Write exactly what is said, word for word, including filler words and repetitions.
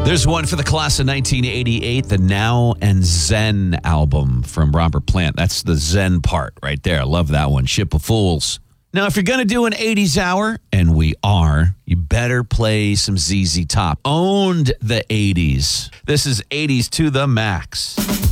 There's one for the class of nineteen eighty-eight, the Now and Zen album from Robert Plant. That's the Zen part right there. I love that one. Ship of Fools. Now, if you're going to do an eighties hour, and we are, you better play some Z Z Top. Owned the eighties. This is eighties to the max.